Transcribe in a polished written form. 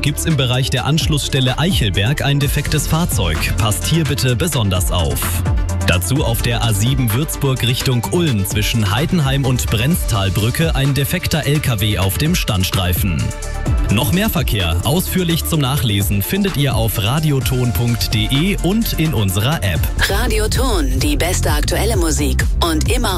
gibt's im Bereich der Anschlussstelle Eichelberg ein defektes Fahrzeug. Passt hier bitte besonders auf. Dazu auf der A7 Würzburg Richtung Ulm zwischen Heidenheim und Brenztalbrücke ein defekter LKW auf dem Standstreifen. Noch mehr Verkehr, ausführlich zum Nachlesen, findet ihr auf radioton.de und in unserer App. Radioton, die beste aktuelle Musik und immer